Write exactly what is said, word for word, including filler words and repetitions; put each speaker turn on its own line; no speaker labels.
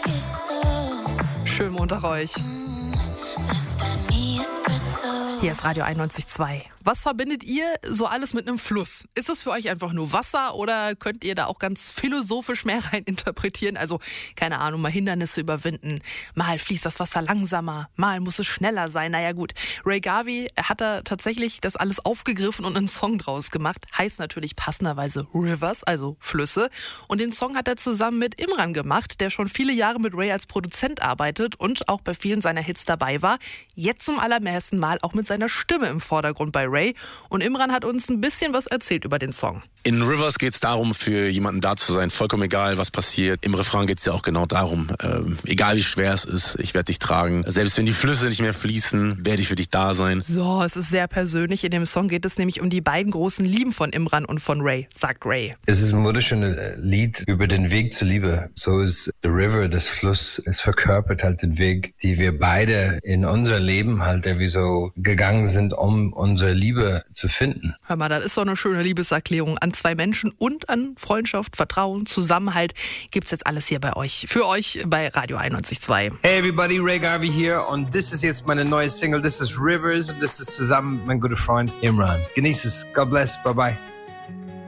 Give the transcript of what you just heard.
Schönen Montag euch. Hier ist Radio einundneunzig Komma zwei. Was verbindet ihr so alles mit einem Fluss? Ist es für euch einfach nur Wasser oder könnt ihr da auch ganz philosophisch mehr rein interpretieren? Also, keine Ahnung, mal Hindernisse überwinden. Mal fließt das Wasser langsamer, mal muss es schneller sein. Naja gut, Ray Garvey hat da tatsächlich das alles aufgegriffen und einen Song draus gemacht. Heißt natürlich passenderweise Rivers, also Flüsse. Und den Song hat er zusammen mit Imran gemacht, der schon viele Jahre mit Ray als Produzent arbeitet und auch bei vielen seiner Hits dabei war. Jetzt zum allermehrsten Mal auch mit seiner Stimme im Vordergrund bei Ray. Und Imran hat uns ein bisschen was erzählt über den Song.
In Rivers geht es darum, für jemanden da zu sein, vollkommen egal, was passiert. Im Refrain geht es ja auch genau darum, äh, egal wie schwer es ist, ich werde dich tragen. Selbst wenn die Flüsse nicht mehr fließen, werde ich für dich da sein.
So, es ist sehr persönlich. In dem Song geht es nämlich um die beiden großen Lieben von Imran und von Ray, sagt Ray.
Es ist ein wunderschönes Lied über den Weg zur Liebe. So ist The River, das Fluss, es verkörpert halt den Weg, die wir beide in unser Leben halt irgendwie so gegangen sind, um unsere Liebe zu finden.
Hör mal, das ist doch eine schöne Liebeserklärung an zwei Menschen und an Freundschaft, Vertrauen, Zusammenhalt. Gibt's jetzt alles hier bei euch, für euch bei Radio einundneunzig Komma zwei.
Hey everybody, Ray Garvey hier und das ist jetzt meine neue Single. Das ist Rivers und das ist zusammen mit meinem guten Freund Imran. Genieß es. God bless. Bye bye.